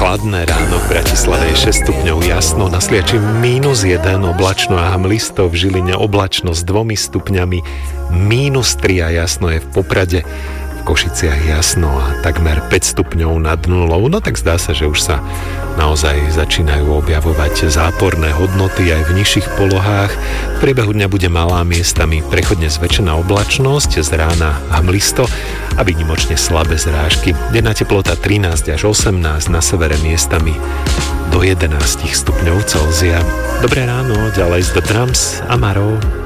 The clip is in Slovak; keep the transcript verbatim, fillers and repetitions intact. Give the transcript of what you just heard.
Chladné ráno v Bratislave je šesť stupňov jasno, na Sliači mínus jeden, oblačno a hmlisto, v Žiline oblačno s dvomi stupňami, mínus tri a jasno je v Poprade, v Košiciach jasno a takmer päť stupňov nad nulou. No tak zdá sa, že už sa naozaj začínajú objavovať záporné hodnoty aj v nižších polohách. V priebehu dňa bude malá, miestami prechodne zväčšená oblačnosť, z rána hmlisto a výnimočne slabé zrážky. Denná teplota trinásť až osemnásť, na severe miestami do jedenásť stupňov Celzia. Dobré ráno, ďalej z The Drums, Amaro.